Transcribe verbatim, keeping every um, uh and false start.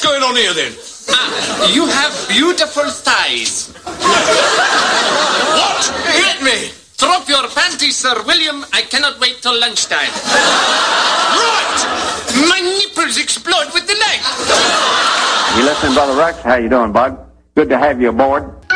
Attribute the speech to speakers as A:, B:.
A: going on here, then?
B: Ah, you have beautiful thighs.
A: What? Hit me!
B: Drop your panties, Sir William. I cannot wait till lunchtime.
A: Right!
B: My nipples explode with delight.
C: You listening, Brother Rex? How you doing, bud? Good to have you aboard.